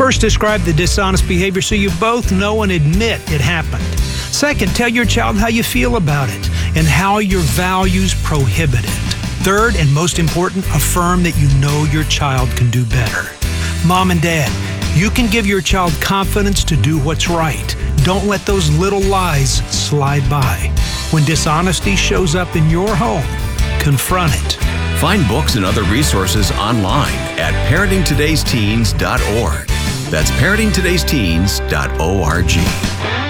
First, describe the dishonest behavior so you both know and admit it happened. Second, tell your child how you feel about it and how your values prohibit it. Third, and most important, affirm that you know your child can do better. Mom and Dad, you can give your child confidence to do what's right. Don't let those little lies slide by. When dishonesty shows up in your home, confront it. Find books and other resources online at parentingtodaysteens.org. That's parentingtodaysteens.org.